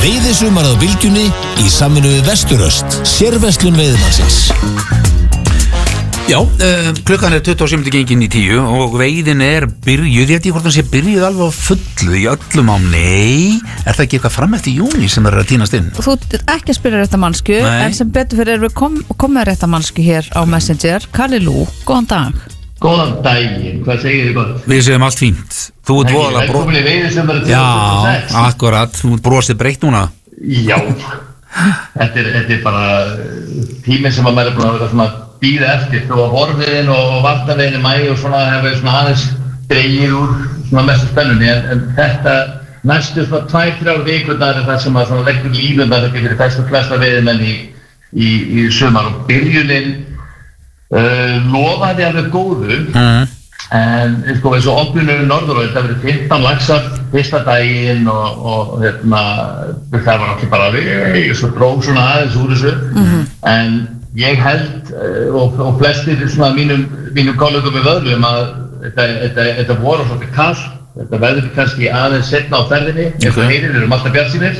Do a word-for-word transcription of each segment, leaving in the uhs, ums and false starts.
Veiðisumarið á Bylgjunni í samvinnu við Vesturöst, sérverslun veiðimannsins. Já, uh, klukkan er tuttugu og sjö gengin í tíu og veiðin er byrjuð, ég veit ekki hvort hann sé byrjuð alveg á fullu í öllum á, nei, er það ekki eitthvað fram eftir júni sem er að tínast inn? Þú ert ekki að spyrja rétta mannsku, Nei. en sem betur fyrir erum við kom, komið rétta mannsku hér á Messenger. Kalli Lú, góðan dag. Góðan daginn, hvað segir þið gott? Við segjum allt fínt. Þú ert voðalega bró... Velkomin í Veiðisumarið Já, tvö þúsund og sex. akkurat, þú ert brosið breytt núna. Já, þetta er, þetta er bara tíminn sem að maður er búin að vera svona bíða eftir þó að vorfiðin og vartaviðin í maí og svona hefur svona aðeins dreigið úr svona mestu spennunni en, en þetta næstu svona tvær, þrjár vikurnar er það sem að svona leggur lífundar fyrir þessu flesta veiðimenn í, í, í sumar og byrjunin uh, lofaði alveg góðu Mm. en sko eins og opnunum norður og þetta verið fimmtán laxar fyrsta daginn og, og hérna það var allir bara við svo dróg svona aðeins úr þessu mm-hmm. en ég held uh, og, og flestir svona mínum, mínum kollegum með vöðlum að þetta, þetta, þetta voru svolítið kall þetta verður kannski aðeins setna á ferðinni eins og Okay. heyrir, við erum alltaf bjartsýnir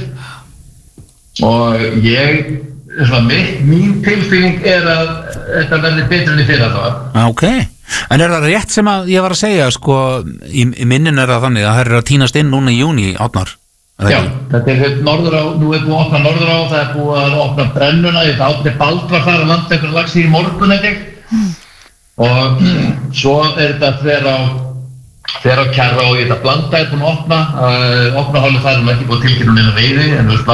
og ég svona, mín, mín tilfinning er að þetta verður betur enn í fyrra þá Ok, en er það rétt sem að ég var að segja, sko, í, í minnin er það þannig að það er að tínast inn núna í júni, Árnar? Já, þetta er norður á, nú er búið að opna norður á, það er búið að opna brennuna, þetta átni Baldra að fara að landa einhverja laxi í morgun eitthvað mm. og svo er þetta fer á, fer á Kjarra og ég þetta blanda er búin að opna, uh, opna hálfið þar er ekki búið tilkynna neina veiði en þú veist